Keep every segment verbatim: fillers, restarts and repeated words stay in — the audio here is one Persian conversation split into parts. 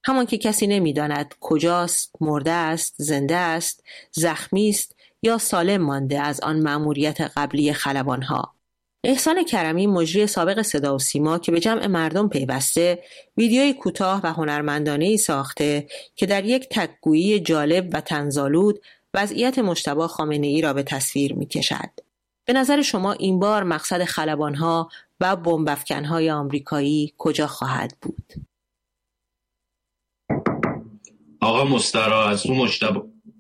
همان که کسی نمی‌داند کجاست، مرده است، زنده است، زخمی است یا سالم مانده از آن مأموریت قبلی خلبان‌ها. احسان کرمی، مجری سابق صدا و سیما که به جمع مردم پیوسته، ویدیوی کوتاه و هنرمندانه‌ای ساخته که در یک تک‌گویی جالب و طنزآلود وضعیت مجتبی خامنه‌ای را به تصویر می‌کشد. به نظر شما این بار مقصد خلبان‌ها و بمب‌افکن‌های آمریکایی کجا خواهد بود؟ آقا مسترا از تو مجتبی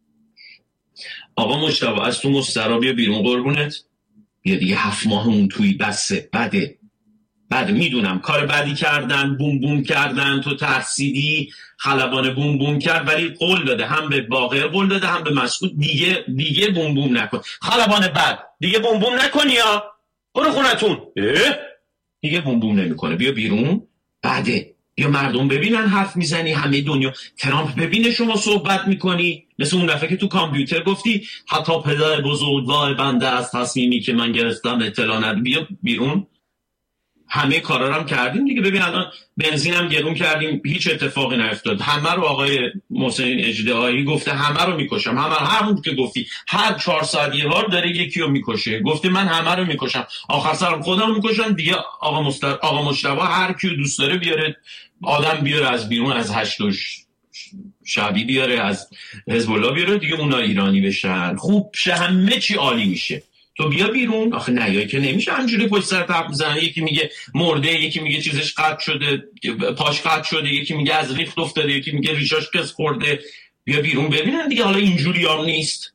آقا مجتبی از تو مسترا بیا بیرون قربونت. بیا دیگه هفت ماه اون توی بسه بده بده میدونم کار بدی کردن، بوم بوم کردن، تو ترسیدی، خلبان بوم بوم کرد، ولی قول داده، هم به باقر قول داده هم به مسعود دیگه دیگه بوم بوم نکن. خلبان بد دیگه بوم بوم نکنی یا برو خونتون. دیگه بوم بوم نمیکنه. بیا بیرون. بده یا مردم ببینن حرف میزنی، همه دنیا ترامپ ببینه شما صحبت میکنی، مثل اون دفعه که تو کامپیوتر گفتی حتی پدر بزرگوار بنده از تصمیمی که من گرفتم اطلاع نداره. بیا بیرون. همه کارا رو هم کردیم دیگه. ببین الان بنزین هم گرون کردیم، هیچ اتفاقی نیفتاد. همه رو آقای محسن اژدهایی گفته همه رو میکشم. همه همون که گفتی هر چهار ساعت یه بار داره یکی رو میکشه. گفته من همه رو میکشم، آخر سرم خودم رو میکشم دیگه. آقا مستر آقا مجتبی هر کیو دوست داره بیاره، آدم بیاره از بیرون، از هشتوش شعبی بیاره، از حزب الله بیاره دیگه، اونا ایرانی بشن، خوب شه، همه چی عالی میشه. تو بیا بیرون. آخه نیایی که نمیشه همجوری پشت سر حرف میزنه. یکی میگه مرده، یکی میگه چیزش قطع شده، پاش قطع شده، یکی میگه از ریخت افتاده، یکی میگه ریشاش کس خورده. بیا بیرون ببینن دیگه. حالا اینجوری هم نیست.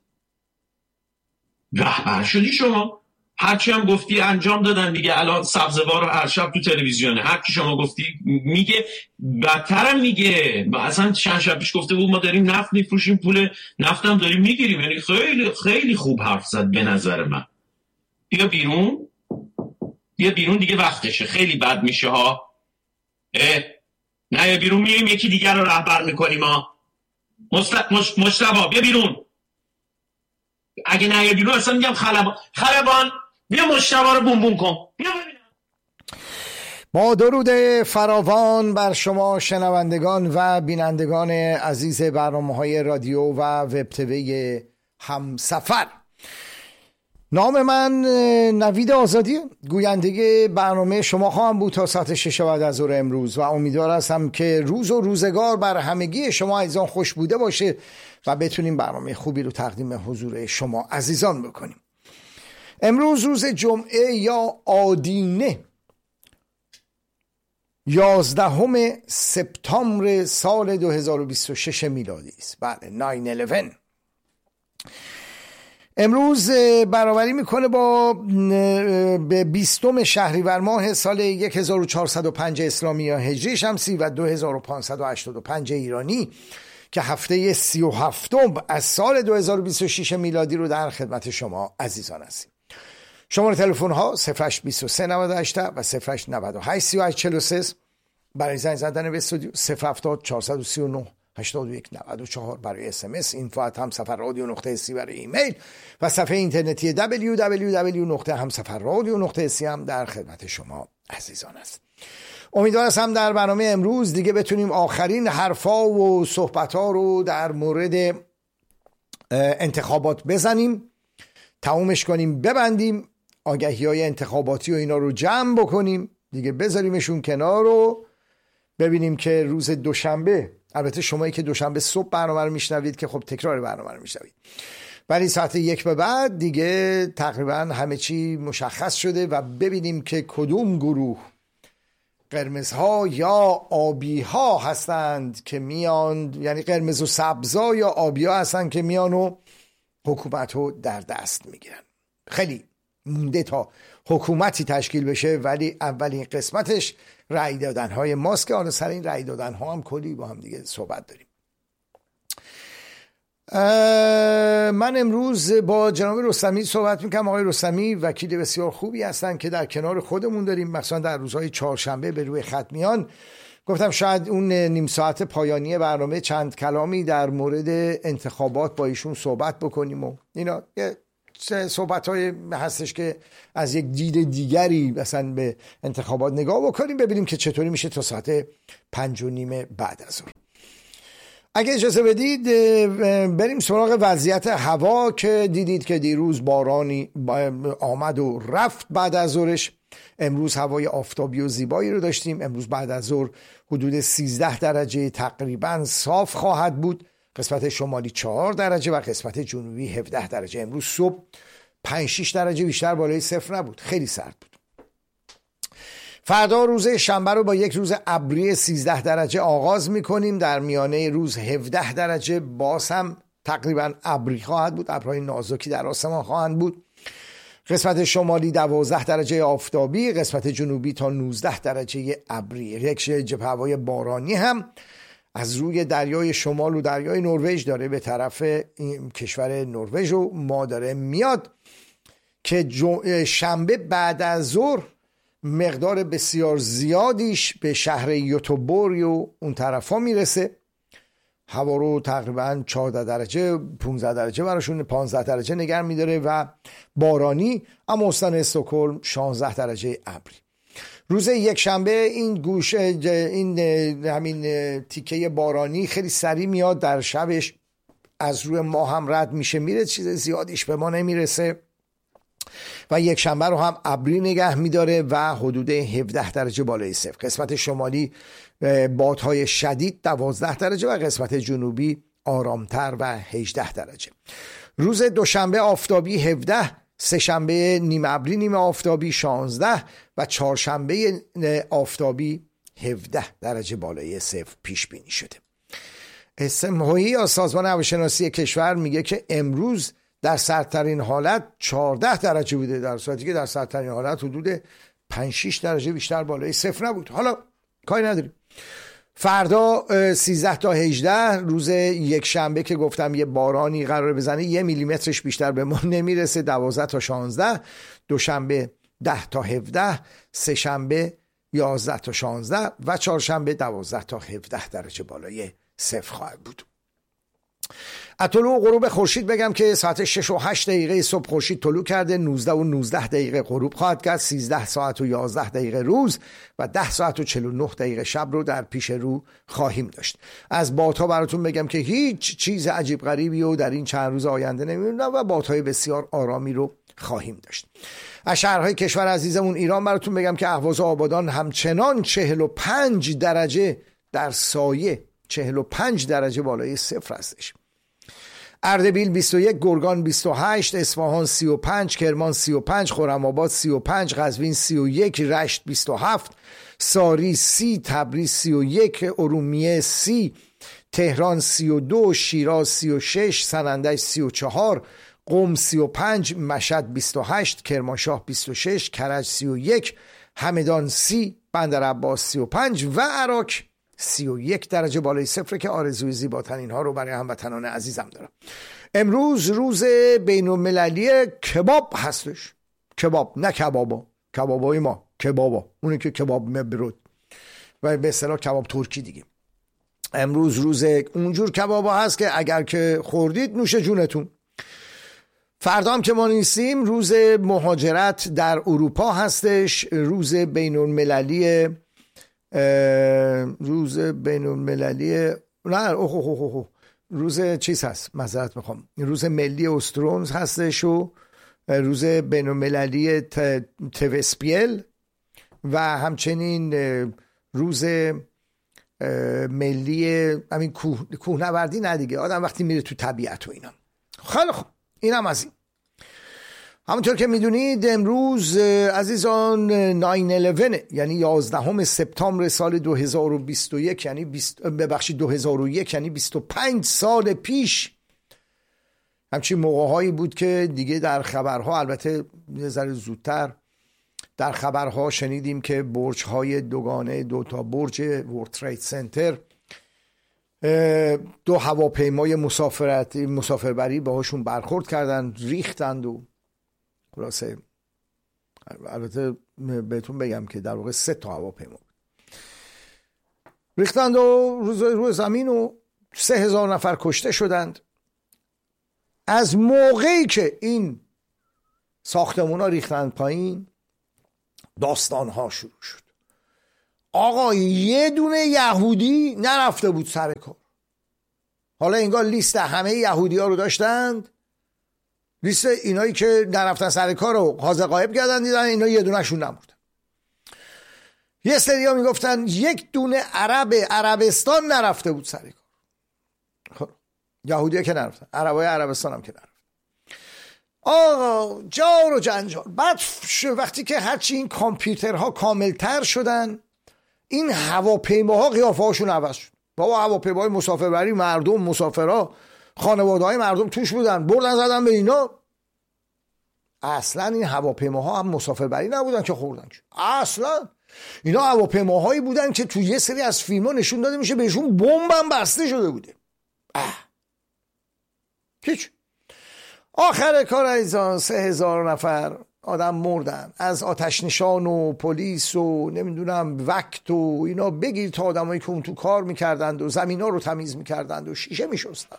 رهبر شدی شما، هرچی هم گفتی انجام دادن دیگه. الان سبزوار هر شب تو تلویزیونه، هر کی شما گفتی میگه، بدترم میگه. اصلا چند شب پیش گفته بود ما داریم نفت میفروشیم، پول نفتم داریم میگیریم. یعنی خیلی خیلی خوب حرف زد به نظر من. بیا بیرون. بیا بیرون دیگه، وقتشه. خیلی بد میشه ها. اه نه بیرون میریم یکی دیگر رو رهبر میکنیم ها. مش... مجتبی بیا بیرون. اگه نه بیرون اصلا میگم خلبان خلبان بیا مجتبی رو بوم بوم کن. بیا ببینم. با درود فراوان بر شما شنوندگان و بینندگان عزیز برنامه‌های رادیو و وب تیوی همسفر. نام من نوید آزادی، گوینده برنامه شما خواهم بود تا ساعت شش بعد از ظهر امروز و امیدوار هستم که روز و روزگار بر همگی شما عزیزان خوش بوده باشه و بتونیم برنامه خوبی رو تقدیم حضور شما عزیزان بکنیم. امروز روز جمعه یا آدینه یازدهم سپتامبر سال دو هزار و بیست و شش میلادی است. بله، ناین الیون. امروز برابری میکنه با بیستم شهریور ماه سال هزار و چهارصد و پنج اسلامی یا هجری شمسی و دو هزار و پانصد و هشتاد و پنج ایرانی که هفته سی و هفتم از سال دو هزار و بیست و شش میلادی رو در خدمت شما عزیزان هستیم. شماره تلفن ها صفر هشت دو سه نود و هشت و صفر هشت نود و هشت سی و هشت چهل و سه برای زنگ زدن به استودیو، صفر هفتاد چهارصد و سی و نه هشتاد و یک نود و چهار برای اس ام اس، اینفو ات همسفر رادیو نقطه سی برای ایمیل و صفحه اینترنتی دبلیو دبلیو دبلیو نقطه همسفر رادیو نقطه سی هم در خدمت شما عزیزان است. امیدوار هستم در برنامه امروز دیگه بتونیم آخرین حرفا و صحبت‌ها رو در مورد انتخابات بزنیم، تمومش کنیم، ببندیم، آگهی‌های انتخاباتی و اینا رو جمع بکنیم دیگه، بذاریمشون کنار رو ببینیم که روز دوشنبه، البته شمایی که دوشنبه صبح برنامه رو میشنوید که خب تکرار برنامه رو میشنوید، ولی ساعت یک به بعد دیگه تقریبا همه چی مشخص شده و ببینیم که کدوم گروه، قرمزها یا آبیها هستند که میان، یعنی قرمز و سبزا یا آبیها هستند که میان و حکومت رو در دست میگیرن. خیلی مونده تا حکومتی تشکیل بشه، ولی اولین قسمتش رأی دادن های ماست که حالا سر این رأی دادن ها هم کلی با هم دیگه صحبت داریم. من امروز با جناب رستمی صحبت میکنم. آقای رستمی وکیل بسیار خوبی هستن که در کنار خودمون داریم، مثلا در روزهای چهارشنبه به روی خط میان. گفتم شاید اون نیم ساعت پایانی برنامه چند کلامی در مورد انتخابات با ایشون صحبت بکنیم و اینا، یه صحبت های هستش که از یک دید دیگری مثلا به انتخابات نگاه بکنیم، ببینیم که چطوری میشه تا ساعت پنج و نیم بعد از اون. اگه اجازه بدید بریم سراغ وضعیت هوا که دیدید که دیروز بارانی آمد و رفت بعد از ظهرش. امروز هوای آفتابی و زیبایی رو داشتیم. امروز بعد از ظهر حدود سیزده درجه تقریبا صاف خواهد بود. قسمت شمالی چهار درجه و قسمت جنوبی هفده درجه. امروز صبح پنج شش درجه بیشتر بالای صفر نبود، خیلی سرد بود. فردا روز شنبه رو با یک روز ابری سیزده درجه آغاز میکنیم. در میانه روز هفده درجه باز هم تقریبا ابری خواهد بود، ابرهای نازکی در آسمان خواهند بود. قسمت شمالی دوازده درجه آفتابی، قسمت جنوبی تا نوزده درجه ابری. یک جبهه هوای بارانی هم از روی دریای شمال و دریای نروژ داره به طرف کشور نروژ و ما داره میاد که شنبه بعد از ظهر مقدار بسیار زیادیش به شهر یوتوبوری و اون طرفا میرسه. هوا رو تقریبا چهارده درجه پانزده درجه براشون پانزده درجه نگه میداره و بارانی. اما استان استکهلم شانزده درجه ابری. روز یک شنبه این گوشه این همین تیکه بارانی خیلی سریع میاد، در شبش از روی ما هم رد میشه میره، چیز زیادیش به ما نمیرسه و یک شنبه رو هم ابری نگه میداره و حدود هفده درجه بالای صفر. قسمت شمالی بادهای شدید دوازده درجه و قسمت جنوبی آرامتر و هجده درجه. روز دوشنبه آفتابی هفده، سه شنبه نیمه ابری نیمه آفتابی شانزده و چهارشنبه آفتابی هفده درجه بالای صفر پیش بینی شده. اسمهایی یا سازمان هواشناسی کشور میگه که امروز در سردترین حالت چهارده درجه بوده، در صورتی که در سردترین حالت حدود پنج شش درجه بیشتر بالای صفر نبود. حالا کاری نداریم. فردا سیزده تا هجده، روز یک شنبه که گفتم یه بارانی قراره بزنه، یه میلیمترش بیشتر به ما نمیرسه، دوازده تا شانزده. دوشنبه ده تا هفده، سه شنبه یازده تا شانزده و چهارشنبه دوازده تا هفده درجه بالای صفر خواهد بود. از طلوع غروب خورشید بگم که ساعت شش و هشت دقیقه صبح خورشید طلوع کرده، نوزده و نوزده دقیقه غروب خواهد کرد، سیزده ساعت و یازده دقیقه روز و ده ساعت و چهل و نه دقیقه شب رو در پیش رو خواهیم داشت. از بادها براتون بگم که هیچ چیز عجیب غریبی رو در این چند روز آینده نمی‌بینم و بادهای بسیار آرامی رو خواهیم داشت. از شهرهای کشور عزیزمون ایران براتون بگم که اهواز و آبادان همچنان چهل و پنج درجه در سایه، چهل و پنج درجه بالای صفر هستش. اردبیل بیست و یک، گرگان بیست و هشت، اصفهان سی و پنج، کرمان سی و پنج، خرم‌آباد سی و پنج، قزوین سی و یک، رشت بیست و هفت، ساری سی، تبریز سی و یک، ارومیه سی، تهران سی و دو، شیراز سی و شش، سنندج سی و چهار، قم سی و پنج، مشهد بیست و هشت، کرمانشاه بیست و شش، کرج سی و یک، همدان سی، بندرعباس سی و پنج و عراق سی و یک درجه بالای صفر که آرزوی زیباترین ها رو برای هموطنان عزیزم دارم. امروز روز بین المللی کباب هستش. کباب، نه کبابا، کبابای ما، کبابا، اونی که کباب مبرود و به اصطلاح کباب ترکی دیگه. امروز روز اونجور کبابا هست که اگر که خوردید نوش جونتون. فردا هم که ما نیستیم روز مهاجرت در اروپا هستش، روز بین المللی روز بین المللی نه اوه اوه اوه روز چیز هست، معذرت میخوام، روز ملی استرونز هستش و روز بین المللی توسپیل و همچنین روز ملی همین کوه کوهنوردی نه دیگه، آدم وقتی میره تو طبیعت و اینا. خیلی خوب، اینم از این. همونطور که میدونید امروز عزیزان ناین الیون یعنی یازدهم سپتامبر سال دو هزار و بیست و یک، یعنی ببخشید دو هزار و یک، یعنی بیست و پنج سال پیش همچین موقعهایی بود که دیگه در خبرها، البته یه ذره زودتر در خبرها شنیدیم که برج‌های دوگانه، دو تا برج ورلد ترید سنتر، دو هواپیمای مسافرتی مسافربری باهاشون برخورد کردن، ریختند و خلاصه البته بهتون بگم که در واقع سه تا هواپیما ریختند و روز روز زمین و سه هزار نفر کشته شدند. از موقعی که این ساختمون ها ریختند پایین داستان ها شروع شد. آقا یه دونه یهودی نرفته بود سر کار، حالا انگار لیست همه یهودی ها رو داشتند، لیست اینایی که نرفتن سر کار رو حاضر غایب کردن، دیدن اینا یه دونه‌شون نموندن. یه سری ها میگفتن یک دونه عرب عربستان نرفته بود سر کار. خب یهودی ها که نرفتن، عربای عربستان هم که نرفتن. آقا جار و جنجال. بعد وقتی که هرچی این کامپیوترها کاملتر شدن، این هواپیماها قیافه هاشون عوض شد. بابا هواپیماهای مسافربری، مردم، مسافرها، خانواده های مردم توش بودن، بردن زدن به اینا. اصلا این هواپیماها هم مسافربری نبودن که خوردن، اصلا اینا هواپیماهایی بودن که تو یه سری از فیلم‌ها نشون داده میشه بهشون بمب هم بسته شده بوده. اه هیچ. آخر کار ایزان سه هزار نفر آدم مردن از آتش نشان و پلیس و نمیدونم وقت و اینا. بگیر تا آدمایی که اون تو کار میکردند و زمینا رو تمیز میکردند و شیشه میشستند.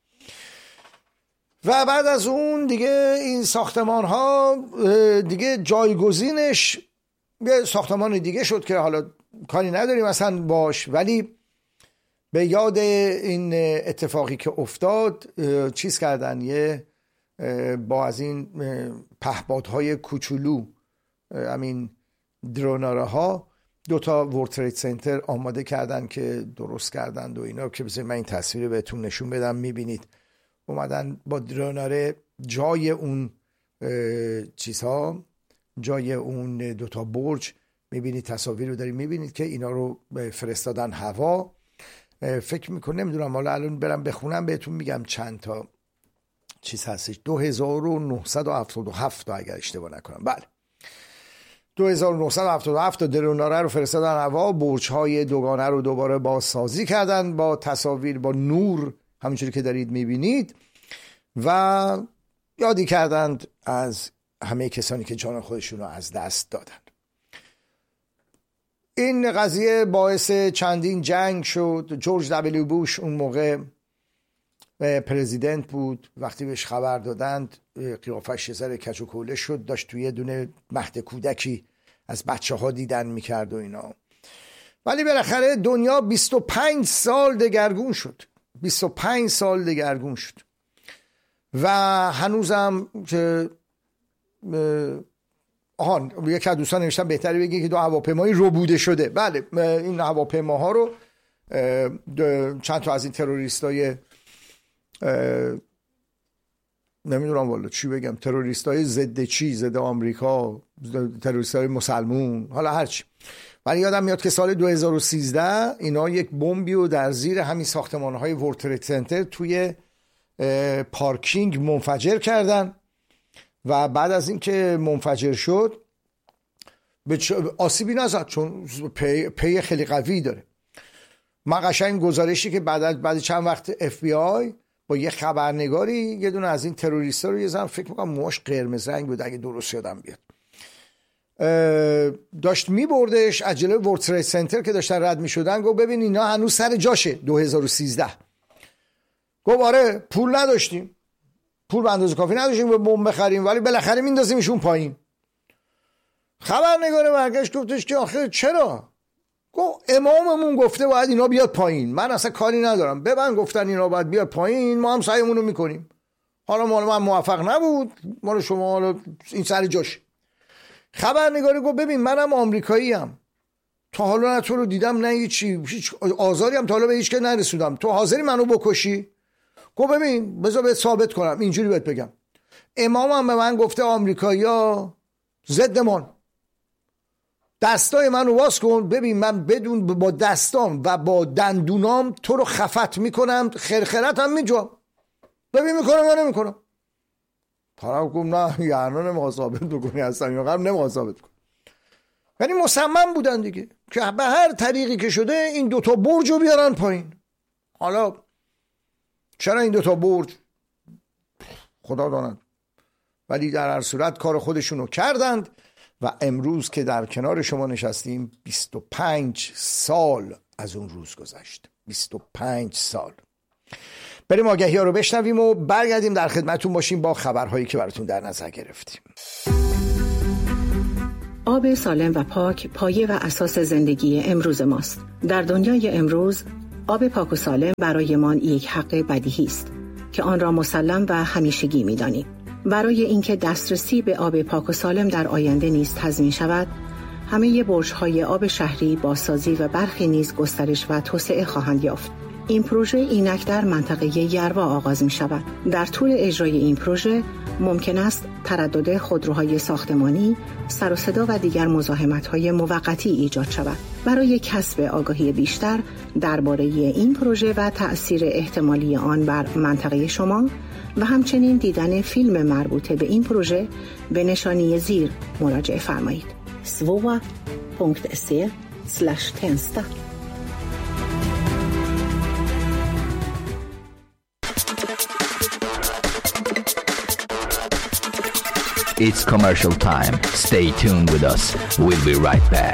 و بعد از اون دیگه این ساختمان ها دیگه جایگزینش یه ساختمان دیگه شد که حالا کاری نداریم مثلا باش، ولی به یاد این اتفاقی که افتاد چیز کردن، یه با از این پهپادهای کوچولو، همین دروناره ها، دوتا ورلد ترید سنتر آماده کردن که درست کردن و اینا، که بذارید من این تصویر بهتون نشون بدم. میبینید اومدن با دروناره جای اون چیزها، جای اون دوتا برج، میبینید تصاویر رو دارید، میبینید که اینا رو فرستادن هوا. فکر میکنم نمیدونم، حالا الان برم بخونم بهتون میگم چند تا چیز هستش. دو هزار و نهصد و هفتاد و هفت اگر اشتباه نکنم، بله دو هزار و نهصد و هفتاد و هفت تا دروناره رو فرستادن هوا. برج‌های دوگانه رو دوباره بازسازی کردن با تصاویر، با نور، همونجوری که دارید میبینید، و یادی کردند از همه کسانی که جان خودشون رو از دست دادن. این قضیه باعث چندین جنگ شد. جورج دبلیو بوش اون موقع پرزیدنت بود، وقتی بهش خبر دادند قیافش یه ذره کج و کوله شد، داشت توی یه دونه مهد کودکی از بچه ها دیدن میکرد و اینا. ولی بالاخره دنیا بیست و پنج سال دگرگون شد، بیست و پنج سال دگرگون شد و هنوزم که آهان یک از دوستان نوشتن بهتره بگی که دو هواپیمایی ربوده شده. بله این هواپیماها رو چند تا از این تروریستای نمیدونم والا چی بگم، تروریستای ضد چی، ضد آمریکا، تروریستای مسلمون، حالا هرچی. ولی یادم میاد که سال دو هزار و سیزده اینا یک بمبی رو در زیر همین ساختمان‌های ورلد ترید سنتر توی پارکینگ منفجر کردن و بعد از اینکه منفجر شد آسیبی نزد چون پی, پی خیلی قوی داره. من قشنگ گزارشی که بعد بعد چند وقت اف بی آی با یه خبرنگاری یه دونه از این تروریستا رو یه زن فکر میکنم موهاش قرمز رنگ بود اگه درست یادم بیاد داشت میبردش از جلوی ورلد ترید سنتر که داشتن رد میشدن، گفت ببین اینا هنوز سر جاشه. دو هزار و سیزده گفت آره پول نداشتیم، پول به اندازه کافی نداشتیم به بمب بخریم، ولی بالاخره میندازیمشون پایین. خبرنگار برگشت گفتش که آخه چرا؟ گفت اماممون گفته باید اینا بیاد پایین، من اصلا کاری ندارم، به من گفتن اینا باید بیاد پایین، ما هم سعیمون رو میکنیم. حالا مال من موفق نبود، مال شما حالا این سر جاش. خبرنگاری گفت ببین منم آمریکایی ام، تا حالا نه تو رو دیدم نه هیچی، هیچ آزاری هم تا حالا به هیچ که نرسیدم، تو حاضری منو بکشی؟ گفت ببین بذار بهت ثابت کنم، اینجوری بهت بگم، امامم به من گفته آمریکایی‌ها ضدمان، دستای منو واس کن ببین من بدون با دستام و با دندونام تو رو خفت میکنم، خرخرت هم میجوام، ببین میکنم یا نمیکنم. طرف گفت نه یعنی نمیخواد ثابت بکنی، اصلا یا قبل نمیخواد ثابت کنی. یعنی مصمم بودن دیگه که به هر طریقی که شده این دوتا برج رو بیارن پایین. حالا چرا این دوتا برج خدا داند، ولی در هر صورت کار خودشونو کردند و امروز که در کنار شما نشستیم بیست و پنج سال از اون روز گذشت. بیست و پنج سال. بریم آگهی ها رو بشنویم و برگردیم در خدمتون باشیم با خبرهایی که براتون در نظر گرفتیم. آب سالم و پاک پایه و اساس زندگی امروز ماست. در دنیای امروز آب پاک و سالم برایمان یک حق بدیهی است که آن را مسلم و همیشگی می‌دانیم. برای اینکه دسترسی به آب پاک و سالم در آینده نیز تضمین شود، همه برج‌های آب شهری بازسازی و برخی نیز گسترش و توسعه خواهند یافت. این پروژه اینک در منطقه یروا آغاز می شود. در طول اجرای این پروژه ممکن است تردد خودروهای ساختمانی، سر و صدا و دیگر مزاحمت‌های موقتی ایجاد شود. برای کسب آگاهی بیشتر درباره این پروژه و تأثیر احتمالی آن بر منطقه شما و همچنین دیدن فیلم مربوط به این پروژه به نشانی زیر مراجعه فرمایید. svoa punkt se slash tensta. It's commercial time. Stay tuned with us. We'll be right back.